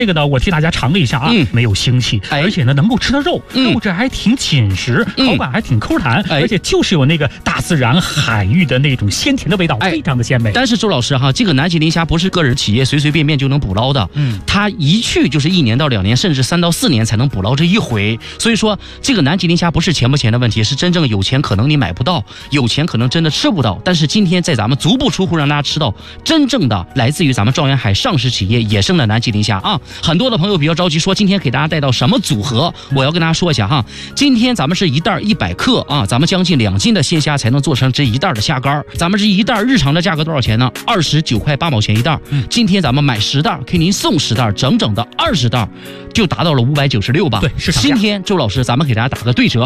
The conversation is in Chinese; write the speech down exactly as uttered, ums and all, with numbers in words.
这个呢，我替大家尝了一下啊， 嗯、 没有腥气， 哎、 而且呢能够吃到肉， 嗯、 肉质还挺紧实，嗯、口感还挺 Q 弹，哎、而且就是有那个大自然海域的那种鲜甜的味道，哎、非常的鲜美。 但是周老师哈，这个南极磷虾不是个人企业随随便便就能捕捞的，嗯，它一去就是一年到两年，甚至三到四年才能捕捞这一回。所以说，这个南极磷虾不是钱不钱的问题，是真正有钱可能你买不到，有钱可能真的吃不到。但是今天在咱们足不出户让大家吃到真正的来自于咱们状元海上市企业野生的南极磷虾啊！很多的朋友比较着急说今天给大家带到什么组合，我要跟大家说一下哈，今天咱们是一袋一百克啊，咱们将近两斤的鲜虾才能做成这一袋的虾干。咱们这一袋日常的价格多少钱呢？二十九块八毛钱一袋。嗯，今天咱们买十袋，给您送十袋，整整的二十袋，就达到了五百九十六吧。 对，是今天周老师咱们给大家打个对折。